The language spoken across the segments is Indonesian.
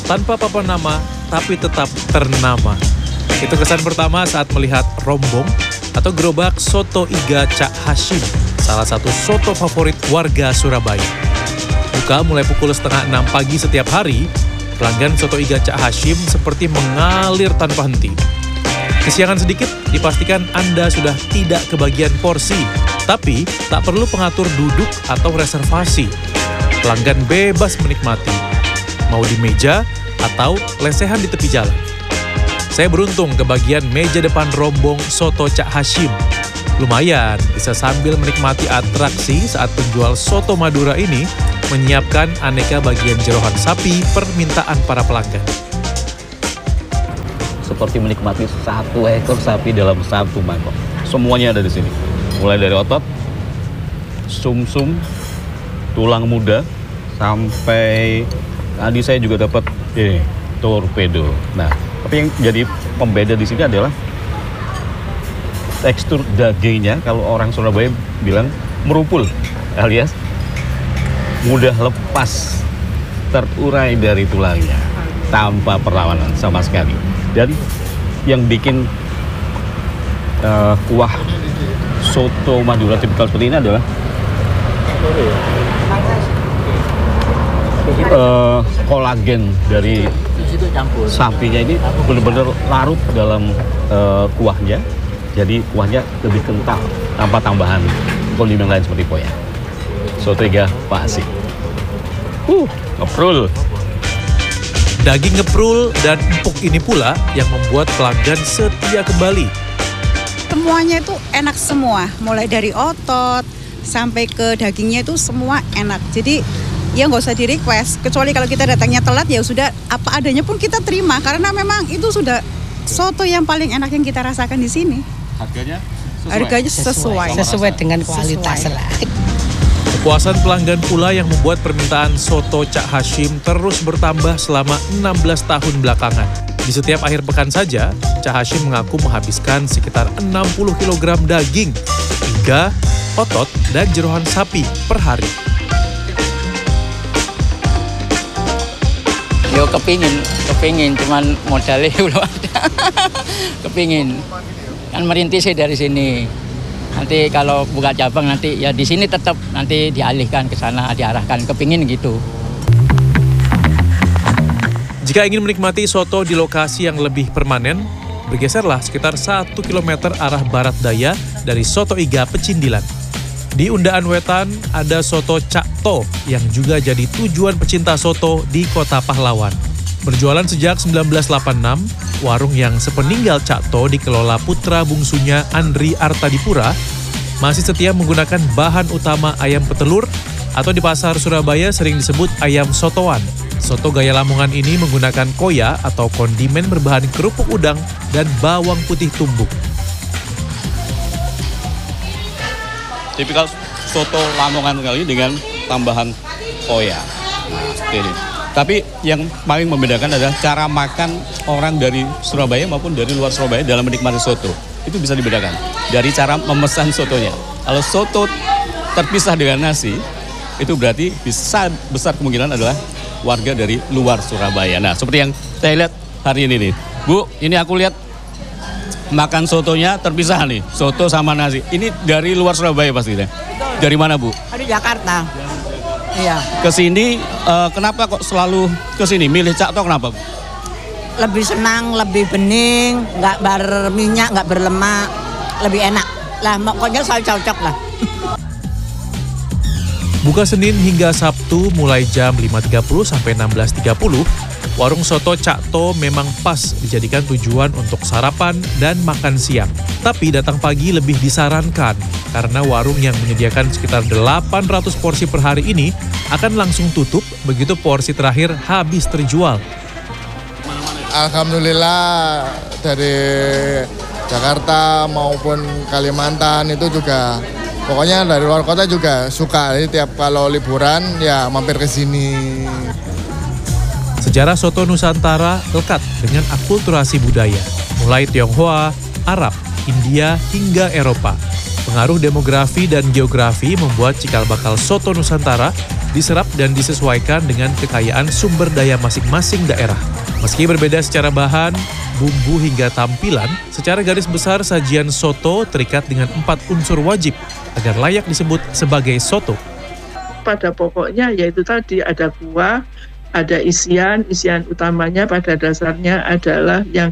tanpa papan nama, tapi tetap ternama. Itu kesan pertama saat melihat rombong atau gerobak soto Iga Cak Hasyim, salah satu soto favorit warga Surabaya. Buka mulai pukul 5:30 pagi setiap hari, pelanggan soto Iga Cak Hasyim seperti mengalir tanpa henti. Kesiangan sedikit, dipastikan Anda sudah tidak kebagian porsi, tapi tak perlu pengatur duduk atau reservasi. Pelanggan bebas menikmati, mau di meja atau lesehan di tepi jalan. Saya beruntung kebagian meja depan rombong soto Cak Hasyim. Lumayan, bisa sambil menikmati atraksi saat penjual soto Madura ini menyiapkan aneka bagian jeroan sapi permintaan para pelanggan. Seperti menikmati satu ekor sapi dalam satu mangkok. Semuanya ada di sini. Mulai dari otot, sumsum, tulang muda, sampai tadi saya juga dapat torpedo. Nah, tapi yang jadi pembeda di sini adalah tekstur dagingnya. Kalau orang Surabaya bilang merupul, alias mudah lepas, terurai dari tulangnya tanpa perlawanan sama sekali. Dan yang bikin kuah soto Madura tipikal seperti ini adalah kolagen dari sapinya ini benar-benar larut dalam kuahnya. Jadi kuahnya lebih kental tanpa tambahan kondimen lain seperti poya. Soto Iga Pak Hasyim. Ngeprul. Daging ngeprul dan empuk ini pula yang membuat pelanggan setia kembali. Semuanya itu enak semua, mulai dari otot sampai ke dagingnya itu semua enak. Jadi ya nggak usah di request, kecuali kalau kita datangnya telat ya sudah apa adanya pun kita terima karena memang itu sudah soto yang paling enak yang kita rasakan di sini. Harganya sesuai dengan kualitas lah. Kepuasan pelanggan pula yang membuat permintaan soto Cak Hasyim terus bertambah selama 16 tahun belakangan. Di setiap akhir pekan saja, Cak Hasyim mengaku menghabiskan sekitar 60 kg daging, iga, otot, dan jeroan sapi per hari. Yo kepingin, cuman modalnya belum ada. Kepingin, kan merintis dari sini. Nanti kalau buka cabang nanti ya di sini tetap nanti dialihkan ke sana, diarahkan, kepingin gitu. Jika ingin menikmati soto di lokasi yang lebih permanen, bergeserlah sekitar 1 km arah barat daya dari Soto Iga Pecindilan. Di Undaan Wetan ada soto Cak To yang juga jadi tujuan pecinta soto di Kota Pahlawan. Berjualan sejak 1986, warung yang sepeninggal Cak To dikelola putra bungsunya Andri Artadipura masih setia menggunakan bahan utama ayam petelur atau di pasar Surabaya sering disebut ayam sotoan. Soto gaya Lamongan ini menggunakan koya atau kondimen berbahan kerupuk udang dan bawang putih tumbuk. Tipikal soto Lamongan kali dengan tambahan koya. Nah, seperti ini. Tapi yang paling membedakan adalah cara makan orang dari Surabaya maupun dari luar Surabaya dalam menikmati soto. Itu bisa dibedakan dari cara memesan sotonya. Kalau soto terpisah dengan nasi, itu berarti besar kemungkinan adalah warga dari luar Surabaya. Nah, seperti yang saya lihat hari ini nih. Bu, ini aku lihat makan sotonya terpisah nih, soto sama nasi. Ini dari luar Surabaya pasti deh. Dari mana, Bu? Dari Jakarta. Iya. Kesini, kenapa kok selalu kesini? Milih Cak To kenapa, Bu? Lebih senang, lebih bening, nggak berminyak, nggak berlemak, lebih enak. Lah, pokoknya selalu cocok lah. Buka Senin hingga Sabtu mulai jam 5.30 sampai 16.30, warung soto Cak To memang pas dijadikan tujuan untuk sarapan dan makan siang. Tapi datang pagi lebih disarankan, karena warung yang menyediakan sekitar 800 porsi per hari ini akan langsung tutup begitu porsi terakhir habis terjual. Alhamdulillah dari Jakarta maupun Kalimantan itu juga, pokoknya dari luar kota juga suka. Jadi tiap kalau liburan ya mampir ke sini. Sejarah soto Nusantara lekat dengan akulturasi budaya, mulai Tionghoa, Arab, India hingga Eropa. Pengaruh demografi dan geografi membuat cikal bakal soto Nusantara diserap dan disesuaikan dengan kekayaan sumber daya masing-masing daerah. Meski berbeda secara bahan, bumbu hingga tampilan, secara garis besar sajian soto terikat dengan 4 unsur wajib agar layak disebut sebagai soto. Pada pokoknya yaitu tadi ada kuah, ada isian utamanya pada dasarnya adalah yang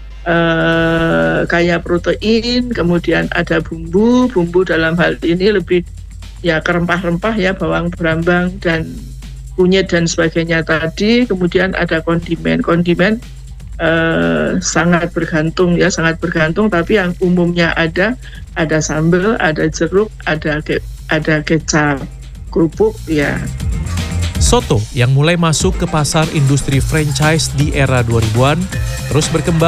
kaya protein, kemudian ada bumbu dalam hal ini lebih ya ke rempah-rempah ya, bawang berambang dan kunyit dan sebagainya tadi. Kemudian ada kondimen sangat bergantung, tapi yang umumnya ada sambal, ada jeruk, ada kecap, kerupuk ya. Soto yang mulai masuk ke pasar industri franchise di era 2000-an terus berkembang